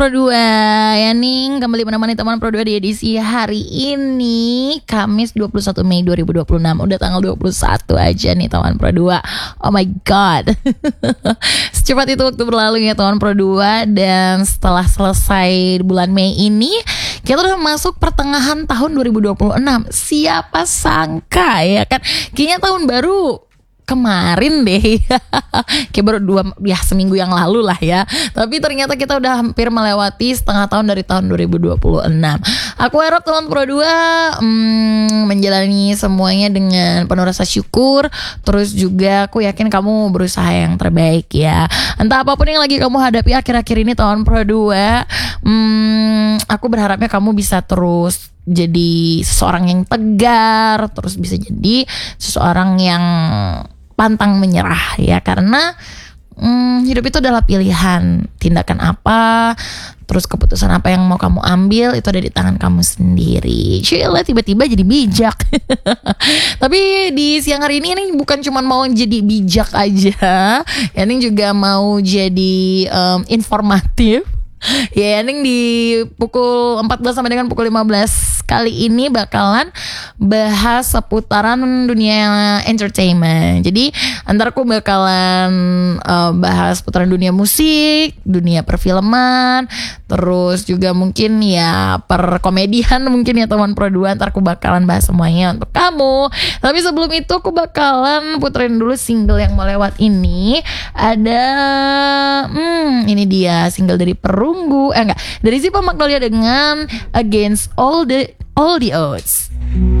Pro 2 ya nih, kembali menemani teman Pro 2 di edisi hari ini Kamis 21 Mei 2026. Udah tanggal 21 aja nih teman Pro 2. Oh my god. Secepat itu waktu berlalu ya teman Pro 2. Dan setelah selesai bulan Mei ini, kita udah masuk pertengahan tahun 2026. Siapa sangka ya kan, kayaknya tahun baru kemarin deh. Kayak baru seminggu yang lalu lah ya. Tapi ternyata kita udah hampir melewati setengah tahun dari tahun 2026. Aku harap teman Pro 2 menjalani semuanya dengan penuh rasa syukur. Terus juga aku yakin kamu berusaha yang terbaik ya. Entah apapun yang lagi kamu hadapi akhir-akhir ini teman Pro 2, aku berharapnya kamu bisa terus jadi seseorang yang tegar, terus bisa jadi seseorang yang pantang menyerah ya, karena hidup itu adalah pilihan. Tindakan apa, terus keputusan apa yang mau kamu ambil, itu ada di tangan kamu sendiri. Cila tiba-tiba jadi bijak. Tapi di siang hari ini bukan cuma mau jadi bijak aja, ini juga mau jadi informatif. Ya, Neng di pukul 14 sampai dengan pukul 15 kali ini bakalan bahas seputaran dunia entertainment. Jadi antar aku bakalan bahas seputaran dunia musik, dunia perfilman, terus juga mungkin ya perkomedian mungkin ya teman Pro 2. Antar aku bakalan bahas semuanya untuk kamu. Tapi sebelum itu aku bakalan puterin dulu single yang mau lewat ini. Ada ini dia single dari dari Ziva Magnolia dengan Against All the Odds.